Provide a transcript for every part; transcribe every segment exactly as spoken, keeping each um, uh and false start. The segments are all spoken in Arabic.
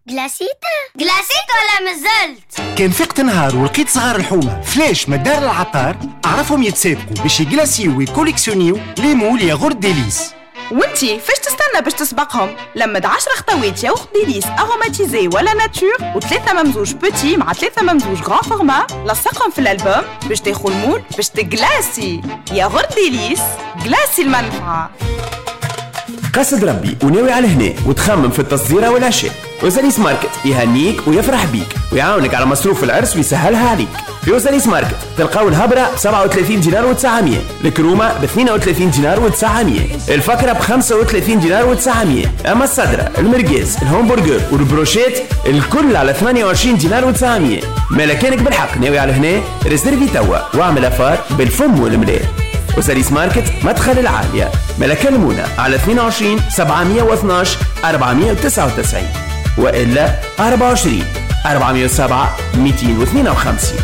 جلاسيتا جلاسيتا ولا مازلت؟ كان فقت نهار ولقيت صغار الحومة فلاش مدار العطار عرفهم يتسابقوا باش يجلاسيو ويكوليكسيونيو لي مول ياغورت ديليس. وانتي فاش تستنى باش تسبقهم؟ لمد عشرة خطوات ياغورت ديليس اروماتيزي ولا ناتور وثلاثة ممزوج بوتي مع ثلاثة ممزوج غران فورما، لصقهم في الالبوم باش تاخذ المول باش تجلاسي. ياغورت ديليس جلاسي المنفعة. قصد ربي وناوي على هنا وتخمم في التصديره والعشاء، وزاريس ماركت يهنيك ويفرح بيك ويعاونك على مصروف العرس ويسهلها عليك. في وزاريس ماركت تلقاو الهبره ب سبعة وثلاثين دينار وتسعمية، الكرومه ب اثنين وثلاثين دينار وتسعمية، الفكره ب خمسة وثلاثين دينار وتسعمية، اما الصدره المرقاز الهمبرجر والبروشيت الكل على ثمانية وعشرين دينار وتسعمية. ما كانك بالحق ناوي على هنا ريزيرفي توا واعمل افار بالفم والمليح. وزاريس ماركت مدخل العالية. ملا كلمونا على اثنين وعشرين سبعمية واثناش أربعمية وتسعة وتسعين وإلا أربعة وعشرين أربعمية وسبعة مئتين واثنين وخمسين.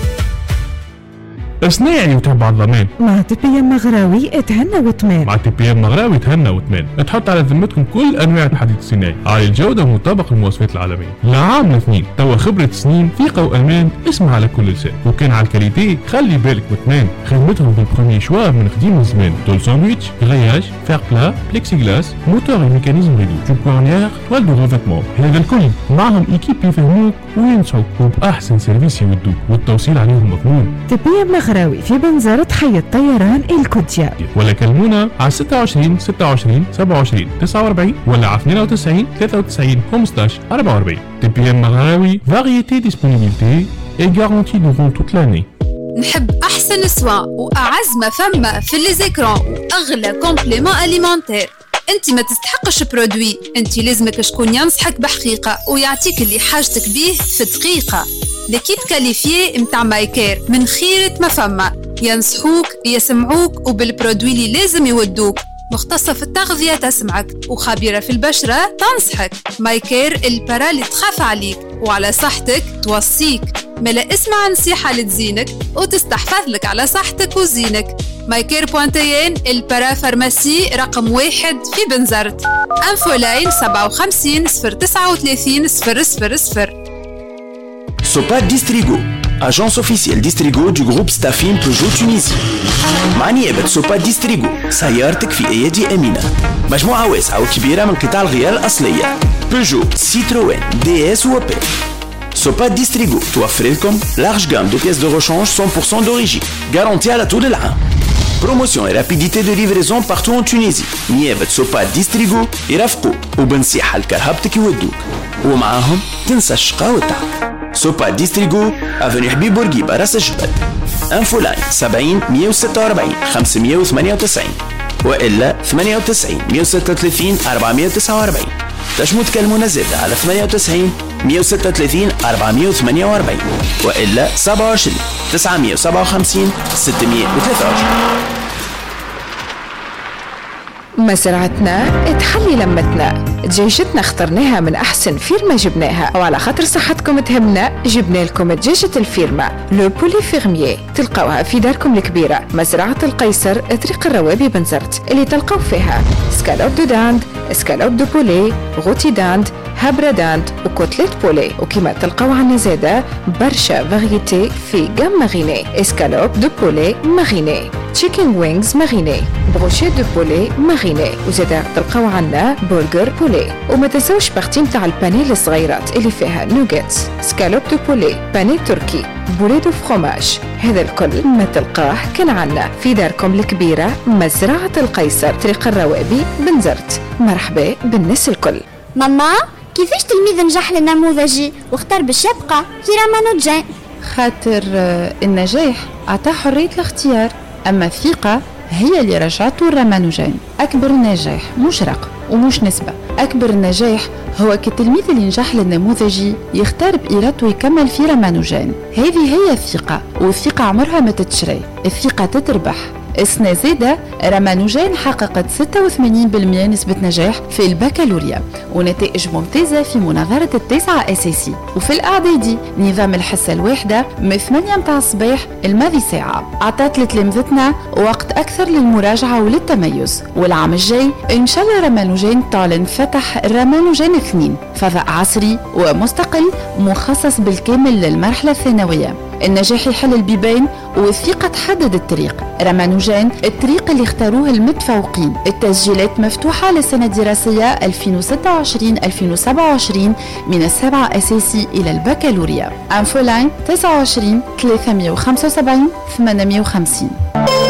شنو يعني وتبع الضمان؟ مع تي بي ام مغراوي اتهنى وتمان. مع تي بي ام مغراوي اتهنى وتمان. تحط على ذمتكم كل انواع الحديد الصناعي عالي الجوده ومطابق للمواصفات العالميه. لعام الاثنين توا خبره سنين ثقه وامان اسمها على كل لسان. وكان على الكاليتي خلي بالك وتمان. خدمتهم بالبروميي شوا من قديم الزمان. تول ساندويتش، غرياج، فير بلا، بليكسي غلاس، موتور وميكانيزم ريدو، جوب كورنيير، توال دو ريفيتمون. هذا الكل معهم ايكيب يفهموك وينصحوك وباحسن سيرفيس يودوك والتوصيل عليهم مضمون. تي بي ام مغراوي في بنزرة حي الطيران الكوتيا. ولا كلمونا على ستة وعشرين ستة وعشرين سبعة وعشرين تسعة وأربعين ولا على اثنين وتسعين ثلاثة وتسعين خمسطاش أربعة وأربعين. تي بي ام مغراوي فاريتي ديسبونيبيليتي اي غارونتي دورون توت لاني. نحب احسن سوا واعز ما فما في لي زيكران واغلى كومبليمون اليمونتير. انت ما تستحقش برودوي، انت لازمك شكون ينصحك بحقيقه ويعطيك اللي حاجتك بيه في دقيقه. ليكيب كاليفيي متاع مايكير من خيرة ما فما، ينصحوك يسمعوك وبالبرودوي اللي لازم يودوك. مختصة في التغذية تسمعك وخبيرة في البشرة تنصحك. مايكير البرا اللي تخاف عليك وعلى صحتك توصيك. ملا اسمع نصيحة اللي تزينك وتستحفظ لك على صحتك وزينك. مايكير بوانتيين البرا فارماسي رقم واحد في بنزرت. انفولاين سبعة وخمسين صفر تسعة وثلاثين صفر صفر صفر. Sopat Distrigo, agence officielle Distrigo du groupe Staffim Peugeot Tunisie. مع نيابة Sopat Distrigo سيارتك في أيادي أمينة. مجموعة واسعة وكبيرة من قطع الغيار الأصلية Peugeot, Citroën, دي إس وأوبل. Sopat Distrigo توفر لكم large gamme de pièces de rechange cent pour cent d'origine, garantie على طول العام. Promotion et rapidité de livraison partout en Tunisie. نيابة Sopat Distrigo يرافقوك وبنصيحة لكرهبتك يودوك ومعاهم تنسى الشقاء والتعب. Sopat Distrigo avenue حبيب بورقيبة راس الجبل. انفو لاين سبعين مية وستة وأربعين خمسمية وثمانية وتسعين وإلا ثمانية وتسعين مية وستة وثلاثين أربعمية وتسعة وأربعين. تشمو تكلمونا زادة على ثمانية وتسعين مية وستة وثلاثين أربعمية وثمانية وأربعين وإلا سبعة وعشرين تسعمية وسبعة وخمسين ستمية وثلاثة وعشرين. مزرعتنا تحلي لمتنا، دجاجتنا اخترناها من أحسن فيرما جبناها، وعلى خاطر صحتكم تهمنا جبنا لكم دجاجة الفيرما لو بولي فيرميي. تلقاوها في داركم الكبيرة مزرعة القيصر طريق الروابي بنزرت، اللي تلقاو فيها سكالوب دو داند، سكالوب دو بولي، غوتي داند، هابرا داند وكوتليت بولي. وكما تلقاو عنا زادة برشا فاريتي في جام ماريني، اسكالوب دو بولي ماريني، تشيكن وينجز ماريني، بروشي دو بولي ماريني، وزادا تلقاو عنا برجر بولي. وما تنسوش بارتي متاع البانيه الصغيرات اللي فيها نوغيتس، سكالوب دو بولي، بانيه تركي، بولي دو فروماج. هذا الكل ما تلقاه كان عنا في داركم الكبيرة مزرعة القيصر طريق الروابي بنزرت. مرحبا بالناس الكل. ماما كيفاش تلميذ نجح للنموذجي واختار باش يبقى في رامانوجان؟ خاطر النجاح عطاه حرية الاختيار، أما الثقة هي اللي رجعته الرامانوجان. أكبر نجاح مش رقم ومش نسبة، أكبر النجاح هو كالتلميذ اللي نجح للنموذجي يختار بإرادته ويكمل في رامانوجان. هذه هي الثقة، والثقة عمرها ما تتشري، الثقة تتربح السنة زادة رامانوجان حققت ستة وثمانين بالمئة نسبة نجاح في البكالوريا ونتائج ممتازة في مناظرة التاسعة أساسي. وفي الإعدادي نظام الحصة الواحدة من ثمانية متاع الصباح الماضي ساعة عطات لتلامذتنا وقت أكثر للمراجعة وللتميز. والعام الجاي إن شاء الله رامانوجان تعلن فتح رامانوجان اثنين فضاء عصري ومستقل مخصص بالكامل للمرحلة الثانوية. النجاح يحل البيبان والثقة تحدد الطريق. رامانوجان الطريق اللي اختاروه المتفوقين. التسجيلات مفتوحة للسنة الدراسية ألفين وستة وعشرين ألفين وسبعة وعشرين من السابعة أساسي إلى البكالوريا. انفو لاين تسعة وعشرين ثلاثمئة وخمسة وسبعين ثمانمئة وخمسين.